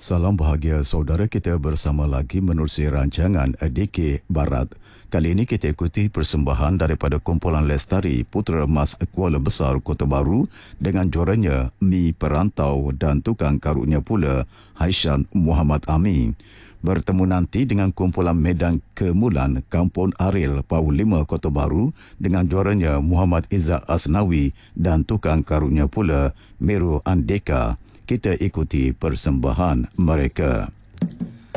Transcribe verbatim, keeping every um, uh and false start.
Salam bahagia saudara, kita bersama lagi menerusi rancangan D K Barat. Kali ini kita ikuti persembahan daripada kumpulan Lestari Putera Emas Kuala Besar Kota Baru dengan juaranya Mi Perantau dan tukang karutnya pula Haishan Muhammad Amin. Bertemu nanti dengan kumpulan Medan Kemulan Kampung Aril Pau lima Kota Baru dengan juaranya Muhammad Izzat Asnawi dan tukang karutnya pula Meru Andeka. Kita ikuti persembahan mereka.